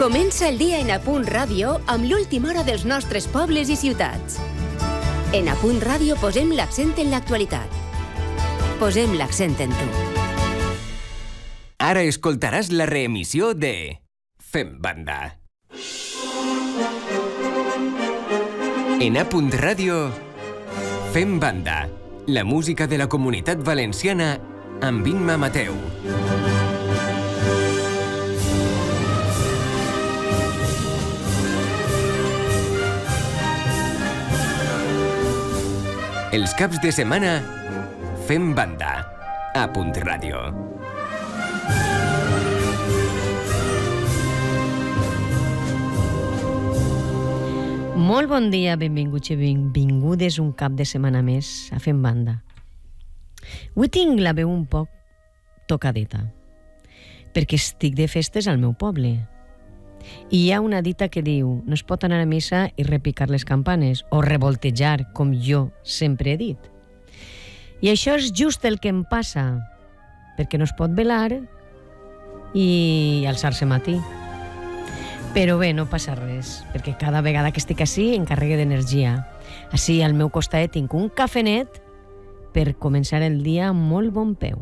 Comença el dia en Apunt Ràdio amb l'última hora dels nostres pobles i ciutats. En Apunt Ràdio posem l'accent en l'actualitat. Posem l'accent en tu. Ara escoltaràs la reemissió de Fem Banda. En Apunt Ràdio, Fem Banda, la música de la Comunitat Valenciana amb Imma Mateu. Els caps de setmana, Fem Banda, a Punt Ràdio. Molt bon dia, benvinguts i benvingudes un cap de setmana més a Fem Banda. Avui tinc la veu un poc tocadeta, perquè estic de festes al meu poble. I hi ha una dita que diu: no es pot anar a missa i repicar les campanes, o revoltejar, com jo sempre he dit. I això és just el que em passa, perquè no es pot velar i alçar-se matí. Però bé, no passa res, perquè cada vegada que estic així em carregue d'energia. Així al meu costat tinc un cafenet per començar el dia amb molt bon peu.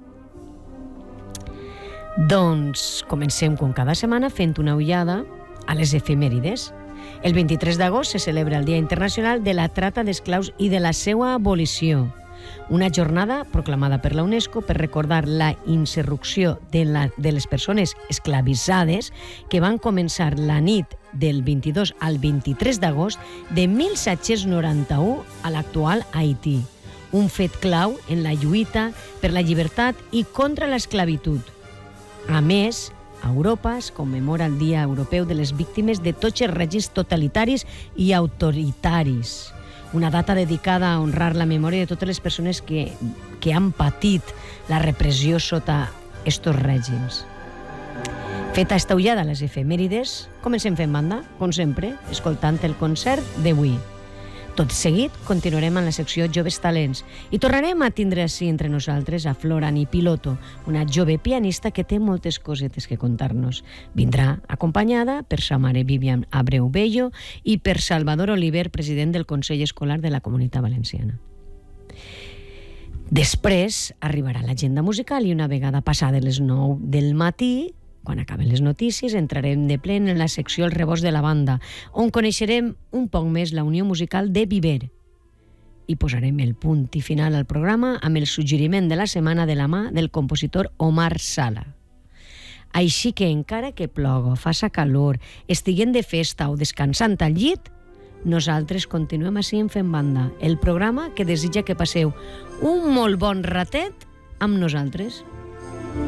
Doncs comencem com cada setmana fent una ullada a les efemèrides. El 23 d'agost se celebra el Dia Internacional de la Trata d'Esclaus i de la seva abolició, una jornada proclamada per la UNESCO per recordar la insurrecció de les persones esclavitzades que van començar la nit del 22 al 23 d'agost de 1791 a l'actual Haití, un fet clau en la lluita per la llibertat i contra l'esclavitud. A més, a Europa es commemora el Dia Europeu de les Víctimes de tots els règims totalitaris i autoritaris, una data dedicada a honrar la memòria de totes les persones que han patit la repressió sota estos règims. Feta esta ullada a les efemèrides, comencem Fent Banda, com sempre, escoltant el concert d'avui. Tot seguit continuarem amb la secció Joves Talents i tornarem a tindre així entre nosaltres a Florani Piloto, una jove pianista que té moltes cosetes que contar-nos. Vindrà acompanyada per sa mare Vivian Abreu Bello i per Salvador Oliver, president del Consell Escolar de la Comunitat Valenciana. Després arribarà l'agenda musical i una vegada passades les 9 del matí, quan acaben les notícies, entrarem de ple en la secció El rebost de la banda, on coneixerem un poc més la unió musical de Viver. I posarem el punt i final al programa amb el suggeriment de la setmana de la mà del compositor Omar Sala. Així que encara que ploga, faça calor, estiguem de festa o descansant al llit, nosaltres continuem així en Fem Banda, el programa que desitja que passeu un molt bon ratet amb nosaltres.